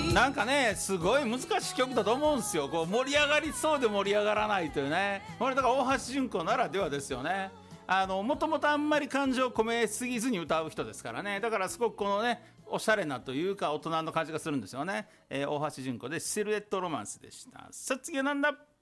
なんかねすごい難しい曲だと思うんですよ。こう盛り上がりそうで盛り上がらないというね。これだから大橋純子ならではですよね。もともとあんまり感情を込めすぎずに歌う人ですからね。だからすごくこのねおしゃれなというか大人の感じがするんですよね。大橋純子でシルエットロマンスでした。さあ次はなんだ。